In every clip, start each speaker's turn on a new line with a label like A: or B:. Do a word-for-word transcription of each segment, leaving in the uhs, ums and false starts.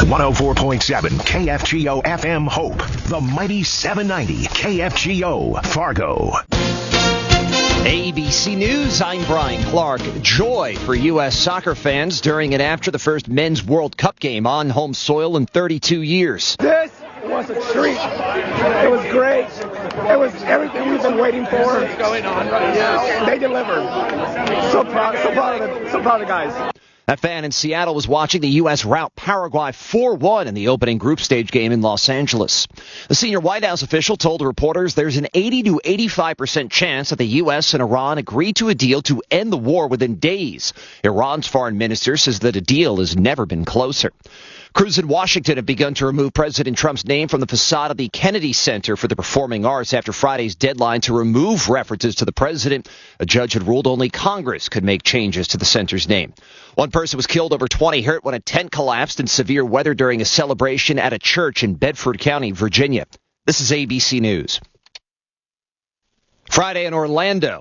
A: one oh four point seven K F G O F M Hope, the mighty seven ninety K F G O Fargo.
B: A B C News, I'm Brian Clark. Joy for U S soccer fans during and after the first Men's World Cup game on home soil in thirty-two years.
C: This was a treat. It was great. It was everything we've been waiting for. What's going on right now? They delivered. So proud, so proud of the, so proud of the guys.
B: That fan in Seattle was watching the U S rout Paraguay four one in the opening group stage game in Los Angeles. The senior White House official told reporters there's an eighty to eighty-five percent chance that the U S and Iran agree to a deal to end the war within days. Iran's foreign minister says that a deal has never been closer. Crews in Washington have begun to remove President Trump's name from the facade of the Kennedy Center for the Performing Arts after Friday's deadline to remove references to the president. A judge had ruled only Congress could make changes to the center's name. One person was killed, over twenty hurt when a tent collapsed in severe weather during a celebration at a church in Bedford County, Virginia. This is A B C News. Friday in Orlando.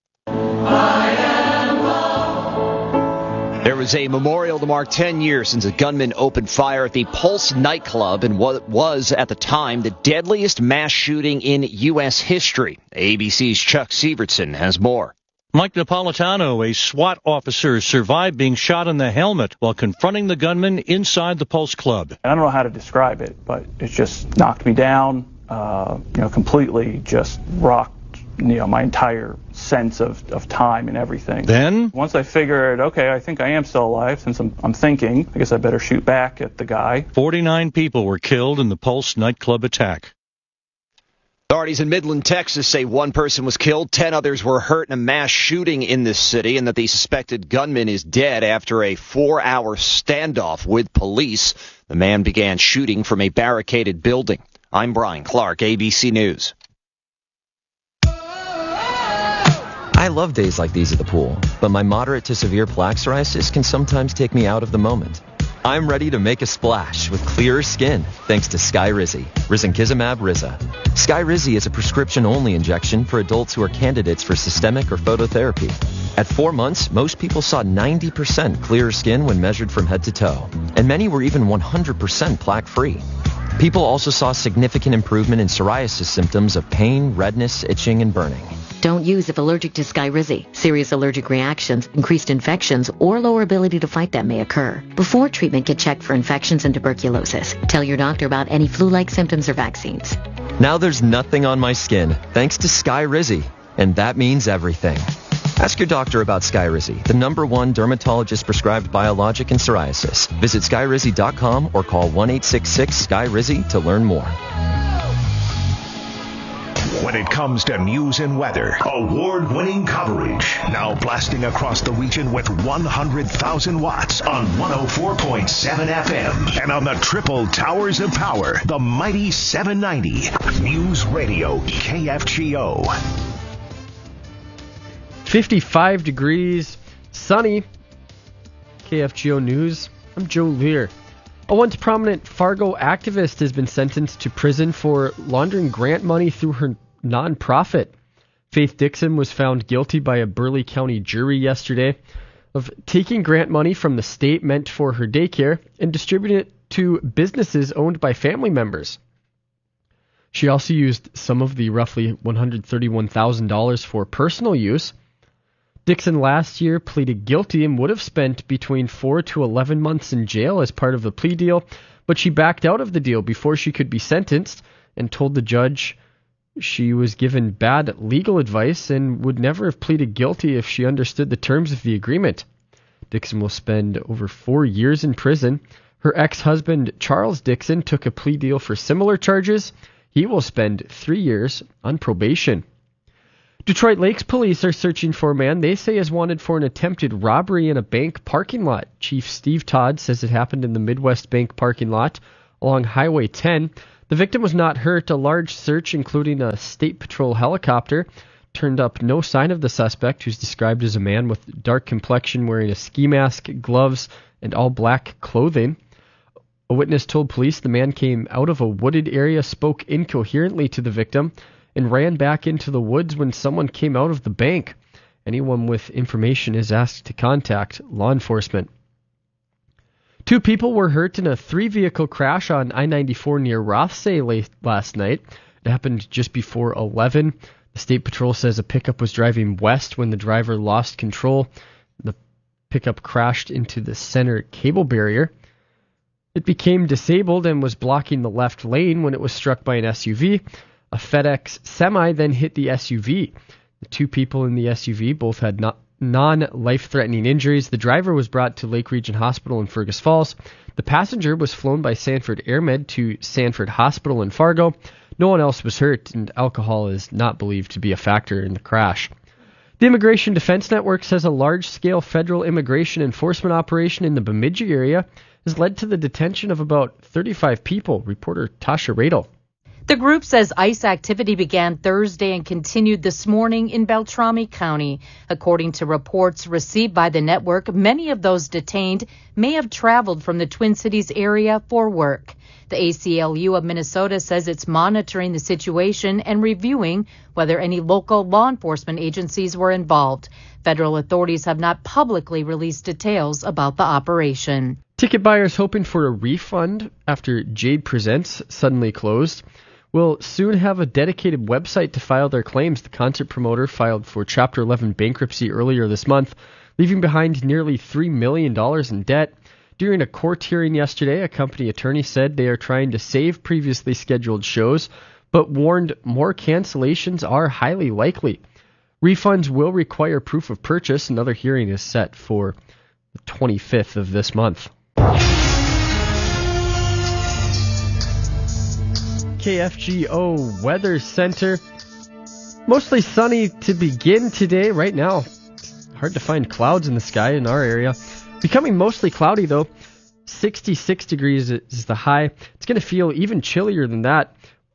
B: There was a memorial to mark ten years since a gunman opened fire at the Pulse nightclub in what was, at the time, the deadliest mass shooting in U S history. A B C's Chuck Sievertson has more.
D: Mike Napolitano, a SWAT officer, survived being shot in the helmet while confronting the gunman inside the Pulse Club.
E: I don't know how to describe it, but it just knocked me down, uh, you know, completely just rocked, you know, my entire sense of, of time and everything.
D: Then?
E: Once I figured, okay, I think I am still alive, since I'm, I'm thinking, I guess I better shoot back at the guy.
D: forty-nine people were killed in the Pulse nightclub attack.
B: Authorities in Midland, Texas say one person was killed, ten others were hurt in a mass shooting in this city, and that the suspected gunman is dead after a four-hour standoff with police. The man began shooting from a barricaded building. I'm Brian Clark, A B C News.
F: I love days like these at the pool, but my moderate to severe plaque psoriasis can sometimes take me out of the moment. I'm ready to make a splash with clearer skin thanks to Skyrizi, risankizumab Riza. Skyrizi is a prescription-only injection for adults who are candidates for systemic or phototherapy. At four months, most people saw ninety percent clearer skin when measured from head to toe, and many were even one hundred percent plaque-free. People also saw significant improvement in psoriasis symptoms of pain, redness, itching, and burning.
G: Don't use if allergic to Skyrizi. Serious allergic reactions, increased infections, or lower ability to fight them may occur. Before treatment, get checked for infections and tuberculosis. Tell your doctor about any flu-like symptoms or vaccines.
F: Now there's nothing on my skin thanks to Skyrizi, and that means everything. Ask your doctor about Skyrizi, the number one dermatologist-prescribed biologic in psoriasis. Visit skyrizi dot com or call one eight six six Skyrizi to learn more.
A: When it comes to news and weather, award-winning coverage. Now blasting across the region with one hundred thousand watts on one oh four point seven F M. And on the triple towers of power, the mighty seven ninety News Radio K F G O.
H: fifty-five degrees, sunny. K F G O News. I'm Joe Lear. A once prominent Fargo activist has been sentenced to prison for laundering grant money through her nonprofit. Faith Dixon was found guilty by a Burleigh County jury yesterday of taking grant money from the state meant for her daycare and distributing it to businesses owned by family members. She also used some of the roughly one hundred thirty-one thousand dollars for personal use. Dixon last year pleaded guilty and would have spent between four to eleven months in jail as part of the plea deal, but she backed out of the deal before she could be sentenced and told the judge she was given bad legal advice and would never have pleaded guilty if she understood the terms of the agreement. Dixon will spend over four years in prison. Her ex-husband, Charles Dixon, took a plea deal for similar charges. He will spend three years on probation. Detroit Lakes police are searching for a man they say is wanted for an attempted robbery in a bank parking lot. Chief Steve Todd says it happened in the Midwest Bank parking lot along Highway ten. The victim was not hurt. A large search, including a State Patrol helicopter, turned up no sign of the suspect, who's described as a man with dark complexion wearing a ski mask, gloves, and all black clothing. A witness told police the man came out of a wooded area, spoke incoherently to the victim, and ran back into the woods when someone came out of the bank. Anyone with information is asked to contact law enforcement. Two people were hurt in a three-vehicle crash on I ninety-four near Rothsay late last night. It happened just before eleven. The State Patrol says a pickup was driving west when the driver lost control. The pickup crashed into the center cable barrier. It became disabled and was blocking the left lane when it was struck by an S U V. A FedEx semi then hit the S U V. The two people in the S U V both had not non-life-threatening injuries. The driver was brought to Lake Region Hospital in Fergus Falls. The passenger was flown by Sanford AirMed to Sanford Hospital in Fargo. No one else was hurt, and alcohol is not believed to be a factor in the crash. The Immigration Defense Network says a large-scale federal immigration enforcement operation in the Bemidji area has led to the detention of about thirty-five people. Reporter Tasha Radel.
I: The group says ICE activity began Thursday and continued this morning in Beltrami County. According to reports received by the network, many of those detained may have traveled from the Twin Cities area for work. The A C L U of Minnesota says it's monitoring the situation and reviewing whether any local law enforcement agencies were involved. Federal authorities have not publicly released details about the operation.
H: Ticket buyers hoping for a refund after Jade Presents suddenly closed will soon have a dedicated website to file their claims. The concert promoter filed for Chapter eleven bankruptcy earlier this month, leaving behind nearly three million dollars in debt. During a court hearing yesterday, a company attorney said they are trying to save previously scheduled shows, but warned more cancellations are highly likely. Refunds will require proof of purchase. Another hearing is set for the twenty-fifth of this month. K F G O Weather Center. Mostly sunny to begin today. Right now, hard to find clouds in the sky in our area. Becoming mostly cloudy, though. sixty-six degrees is the high. It's going to feel even chillier than that.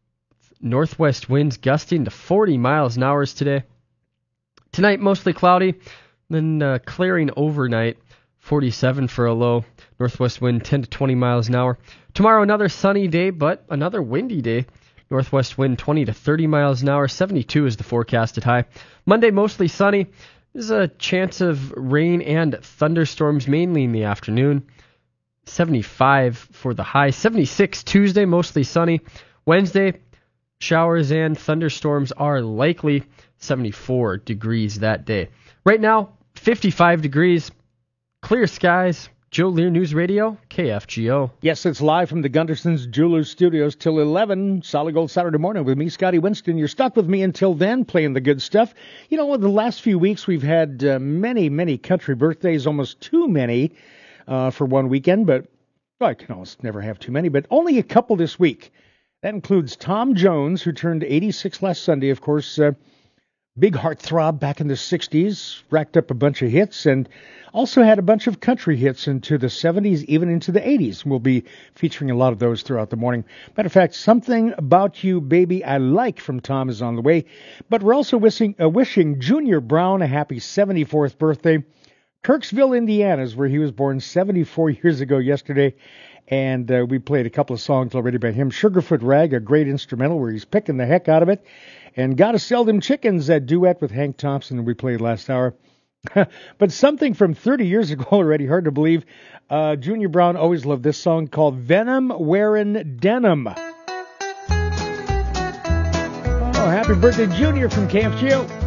H: Northwest winds gusting to forty miles an hour today. Tonight, mostly cloudy. Then uh, clearing overnight. forty-seven for a low. Northwest wind ten to twenty miles an hour. Tomorrow, another sunny day, but another windy day. Northwest wind twenty to thirty miles an hour. seventy-two is the forecasted high. Monday, mostly sunny. There's a chance of rain and thunderstorms, mainly in the afternoon. seventy-five for the high. seventy-six Tuesday, mostly sunny. Wednesday, showers and thunderstorms are likely. seventy-four degrees that day. Right now, fifty-five degrees. Clear skies. Joe Lear News Radio, K F G O.
J: Yes, it's live from the Gunderson's Jewelers Studios till eleven. Solid Gold Saturday morning with me, Scotty Winston. You're stuck with me until then, playing the good stuff. You know, in the last few weeks, we've had uh, many, many country birthdays, almost too many uh, for one weekend. But well, I can almost never have too many, but only a couple this week. That includes Tom Jones, who turned eighty-six last Sunday, of course. Uh, big heartthrob back in the sixties, racked up a bunch of hits, and also had a bunch of country hits into the seventies, even into the eighties. We'll be featuring a lot of those throughout the morning. Matter of fact, Something About You, Baby, I Like from Tom is on the way. But we're also wishing, uh, wishing Junior Brown a happy seventy-fourth birthday. Kirksville, Indiana is where he was born seventy-four years ago yesterday. And uh, we played a couple of songs already by him. Sugarfoot Rag, a great instrumental where he's picking the heck out of it. And Gotta Sell Them Chickens, that duet with Hank Thompson we played last hour. But something from thirty years ago already, hard to believe. Uh, Junior Brown always loved this song called Venom Wearin' Denim. Oh, happy birthday, Junior, from K F G O.